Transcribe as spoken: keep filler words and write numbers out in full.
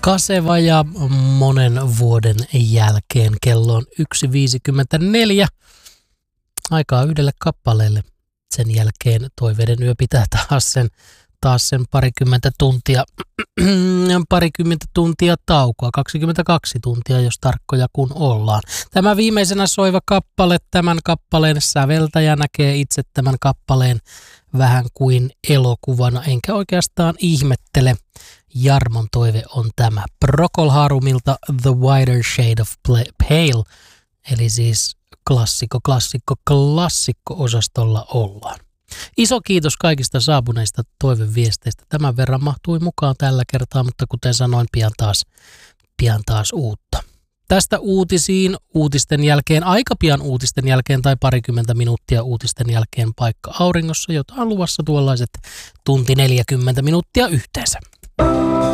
Kaseva ja monen vuoden jälkeen kello on yksi viisikymmentäneljä. Aikaa yhdelle kappaleelle. Sen jälkeen Toiveiden yö pitää taas sen, taas sen parikymmentä tuntia, parikymmentä tuntia taukoa, kaksikymmentäkaksi tuntia, jos tarkkoja kun ollaan. Tämä viimeisenä soiva kappale, tämän kappaleen säveltäjä näkee itse tämän kappaleen vähän kuin elokuvana, enkä oikeastaan ihmettele. Jarmon toive on tämä. Procol Harumilta The Wider Shade of Pale, eli siis klassikko, klassikko, klassikko-osastolla ollaan. Iso kiitos kaikista saapuneista toiveviesteistä. Tämän verran mahtui mukaan tällä kertaa, mutta kuten sanoin, pian taas, pian taas uutta. Tästä uutisiin, uutisten jälkeen, aika pian uutisten jälkeen tai parikymmentä minuuttia uutisten jälkeen paikka auringossa, jota on luvassa tuollaiset tunti neljäkymmentä minuuttia yhteensä.